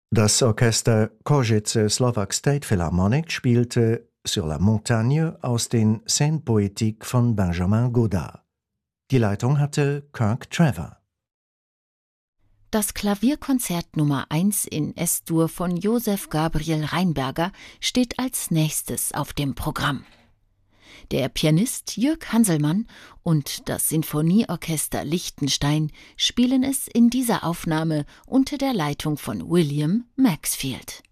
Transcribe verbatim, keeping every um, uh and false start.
Das Orchester Košice Slovak State Philharmonic spielte Sur la Montagne aus den Scènes Poétiques von Benjamin Godard. Die Leitung hatte Kirk Trevor. Das Klavierkonzert Nummer eins in Es-Dur von Josef Gabriel Rheinberger steht als nächstes auf dem Programm. Der Pianist Jörg Hanselmann und das Sinfonieorchester Liechtenstein spielen es in dieser Aufnahme unter der Leitung von William Maxfield.